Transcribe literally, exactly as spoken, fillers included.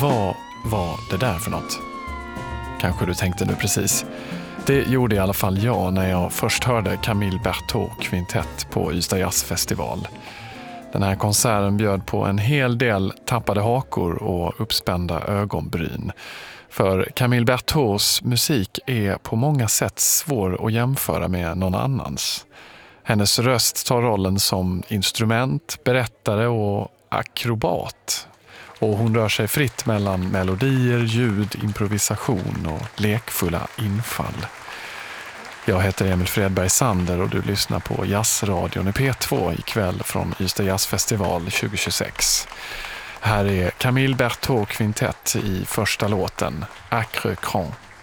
Vad var det där för något? Kanske du tänkte nu precis. Det gjorde i alla fall jag när jag först hörde Camille Berthaud kvintett på Ystad Jazzfestival. Den här konserten bjöd på en hel del tappade hakor och uppspända ögonbryn. För Camille Berthauds musik är på många sätt svår att jämföra med någon annans. Hennes röst tar rollen som instrument, berättare och akrobat. Och hon rör sig fritt mellan melodier, ljud, improvisation och lekfulla infall. Jag heter Emil Fredberg Sander och du lyssnar på Jazzradion i P två ikväll från Ystad Jazzfestival tjugohundratjugosex. Här är Camille Berthaud kvintett i första låten, Acre Cran.